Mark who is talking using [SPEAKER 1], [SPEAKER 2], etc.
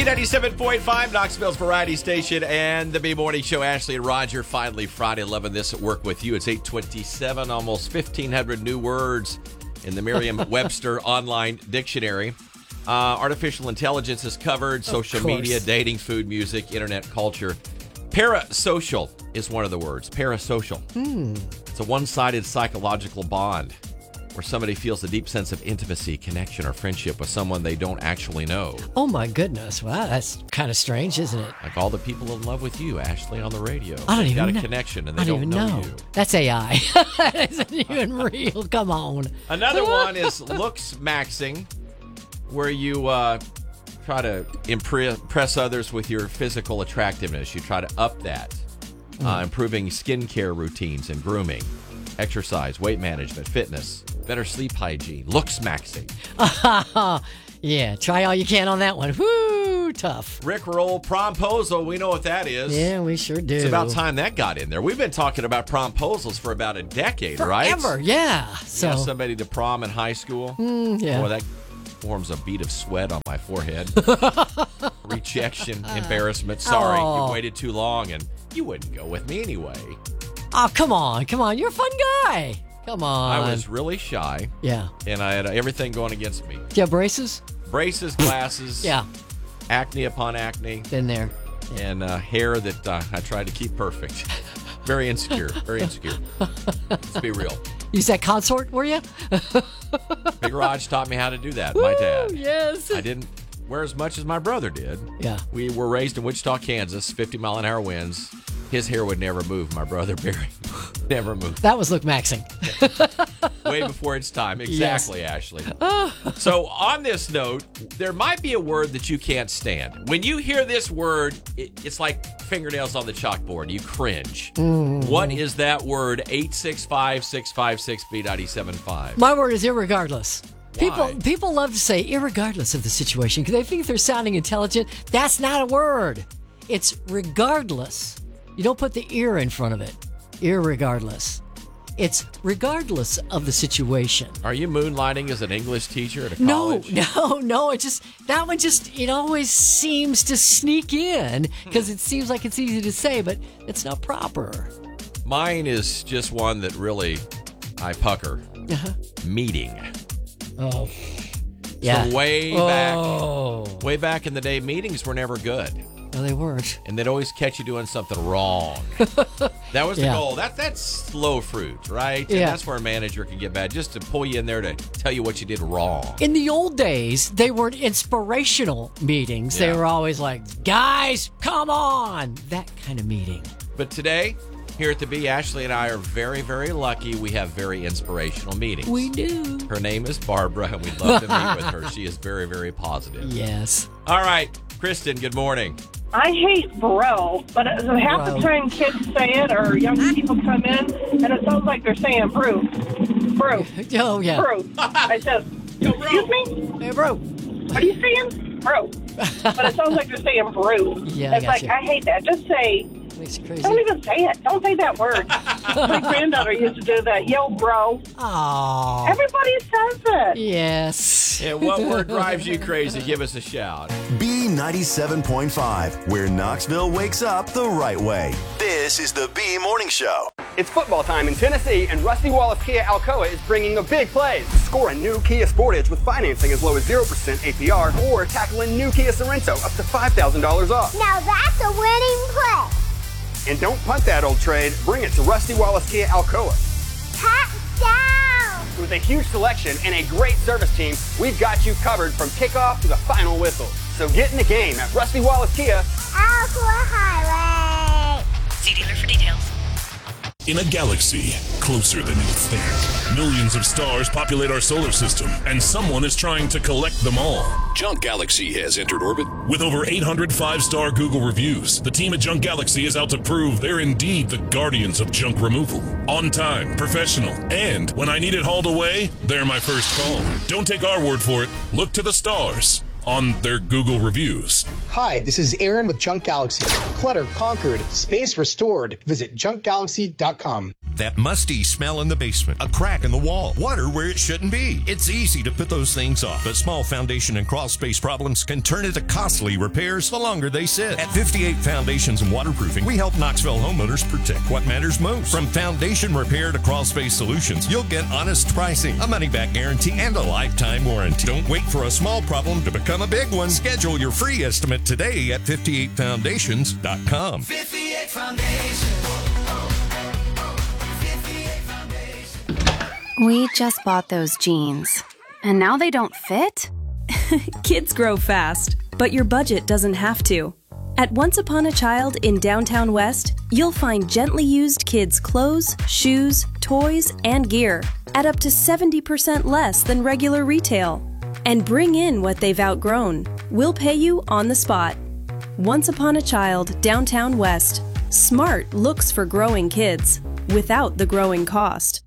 [SPEAKER 1] B97.5, Knoxville's variety station, and the B Morning Show. Ashley and Roger, finally Friday, loving this at work with you. It's 8:27, almost 1,500 new words in the Merriam-Webster online dictionary. Artificial intelligence is covered, social media, dating, food, music, internet culture. Parasocial is one of the words. Parasocial. It's a one-sided psychological bond where somebody feels a deep sense of intimacy, connection, or friendship with someone they don't actually know.
[SPEAKER 2] Oh, my goodness. Wow, that's kind of strange, isn't it?
[SPEAKER 1] Like all the people in love with you, Ashley, on the radio.
[SPEAKER 2] I don't
[SPEAKER 1] They've
[SPEAKER 2] even
[SPEAKER 1] got
[SPEAKER 2] know.
[SPEAKER 1] a connection, and they don't know you.
[SPEAKER 2] That's AI. That isn't even real. Come on.
[SPEAKER 1] Another one is looks maxing, where you try to impress others with your physical attractiveness. You try to up that. Improving skincare routines and grooming, exercise, weight management, fitness, better sleep hygiene, looks maxing.
[SPEAKER 2] Yeah, try all you can on that one. Woo, tough.
[SPEAKER 1] Rickroll, promposal, we know what that is.
[SPEAKER 2] Yeah, we sure do.
[SPEAKER 1] It's about time that got in there. We've been talking about promposals for about a decade, right?
[SPEAKER 2] Forever, yeah. So,
[SPEAKER 1] ask somebody to prom in high school.
[SPEAKER 2] yeah.
[SPEAKER 1] Boy, that forms a bead of sweat on my forehead. Rejection, embarrassment. Sorry, you waited too long, and you wouldn't go with me anyway.
[SPEAKER 2] Oh, come on. You're a fun guy. Come on.
[SPEAKER 1] I was really shy.
[SPEAKER 2] Yeah.
[SPEAKER 1] And I had everything going against me.
[SPEAKER 2] Do you have braces?
[SPEAKER 1] Braces, glasses.
[SPEAKER 2] Yeah.
[SPEAKER 1] Acne upon acne.
[SPEAKER 2] Been there.
[SPEAKER 1] And hair that I tried to keep perfect. Very insecure. Very insecure. Let's be real.
[SPEAKER 2] Use that consort, were you?
[SPEAKER 1] Big Raj taught me how to do that, my dad.
[SPEAKER 2] Yes.
[SPEAKER 1] I didn't wear as much as my brother did.
[SPEAKER 2] Yeah.
[SPEAKER 1] We were raised in Wichita, Kansas, 50-mile-an-hour winds. His hair would never move. My brother, Barry, never moved.
[SPEAKER 2] That was look maxing.
[SPEAKER 1] Way before its time. Exactly, yes. Ashley. So on this note, there might be a word that you can't stand. When you hear this word, it's like fingernails on the chalkboard. You cringe. What is that word? 865-656-B975.
[SPEAKER 2] My word is irregardless.
[SPEAKER 1] Why?
[SPEAKER 2] People love to say irregardless of the situation because they think they're sounding intelligent. That's not a word. It's regardless. You don't put the ear in front of it. Irregardless. It's regardless of the situation.
[SPEAKER 1] Are you moonlighting as an English teacher at a college?
[SPEAKER 2] No. It always seems to sneak in because it seems like it's easy to say, but it's not proper.
[SPEAKER 1] Mine is just one that really I pucker. Meeting.
[SPEAKER 2] Oh. Yeah.
[SPEAKER 1] So way back in the day, meetings were never good.
[SPEAKER 2] No, they weren't.
[SPEAKER 1] And they'd always catch you doing something wrong. That was the goal. That's slow fruit, right? And that's where a manager can get bad, just to pull you in there to tell you what you did wrong.
[SPEAKER 2] In the old days, they weren't inspirational meetings. They were always like, guys, come on. That kind of meeting.
[SPEAKER 1] But today, here at the B, Ashley and I are very, very lucky. We have very inspirational meetings.
[SPEAKER 2] We do.
[SPEAKER 1] Her name is Barbara, and we'd love to meet with her. She is very, very positive.
[SPEAKER 2] Yes.
[SPEAKER 1] All right, Kristen, good morning.
[SPEAKER 3] I hate bro, but half the time kids say it or young people come in, and it sounds like they're saying brew. Brew.
[SPEAKER 2] Oh, yeah.
[SPEAKER 3] Brew. I said, excuse me?
[SPEAKER 2] Hey, bro.
[SPEAKER 3] What are you saying? Brew. But it sounds like they're saying brew.
[SPEAKER 2] Yeah,
[SPEAKER 3] it's like, I hate that. Just say,
[SPEAKER 2] makes it crazy.
[SPEAKER 3] Don't even say it. Don't say that word. My granddaughter used to do that. Yo, bro.
[SPEAKER 2] Aww.
[SPEAKER 3] Everybody says it.
[SPEAKER 2] Yes.
[SPEAKER 1] Yeah, what word drives you crazy? Give us a shout.
[SPEAKER 4] B97.5, where Knoxville wakes up the right way. This is the B Morning Show.
[SPEAKER 5] It's football time in Tennessee, and Rusty Wallace Kia Alcoa is bringing the big plays. Score a new Kia Sportage with financing as low as 0% APR, or tackle a new Kia Sorrento up to $5,000 off.
[SPEAKER 6] Now that's a winning play.
[SPEAKER 5] And don't punt that old trade. Bring it to Rusty Wallace Kia Alcoa.
[SPEAKER 6] Touchdown!
[SPEAKER 5] With a huge selection and a great service team, we've got you covered from kickoff to the final whistle. So get in the game at Rusty Wallace Kia.
[SPEAKER 6] Alcoa Highway.
[SPEAKER 7] See dealer for details.
[SPEAKER 8] In a galaxy closer than you think, millions of stars populate our solar system, and someone is trying to collect them all.
[SPEAKER 9] Junk Galaxy has entered orbit.
[SPEAKER 8] With over 800 five-star Google reviews, the team at Junk Galaxy is out to prove they're indeed the guardians of junk removal. On time, professional, and when I need it hauled away, they're my first call. Don't take our word for it. Look to the stars on their Google reviews.
[SPEAKER 10] Hi, this is Aaron with Junk Galaxy. Clutter conquered, space restored. Visit junkgalaxy.com.
[SPEAKER 7] that musty smell in the basement, a crack in the wall, water where it shouldn't be. It's easy to put those things off, but small foundation and crawl space problems can turn into costly repairs the longer they sit. At 58 Foundations and Waterproofing, we help Knoxville homeowners protect what matters most. From foundation repair to crawl space solutions, you'll get honest pricing, a money-back guarantee, and a lifetime warranty. Don't wait for a small problem to become a big one. Schedule your free estimate today at 58foundations.com.
[SPEAKER 10] 58 Foundations.
[SPEAKER 11] We just bought those jeans, and now they don't fit?
[SPEAKER 12] Kids grow fast, but your budget doesn't have to. At Once Upon a Child in Downtown West, you'll find gently used kids' clothes, shoes, toys, and gear at up to 70% less than regular retail. And bring in what they've outgrown. We'll pay you on the spot. Once Upon a Child, Downtown West. Smart looks for growing kids without the growing cost.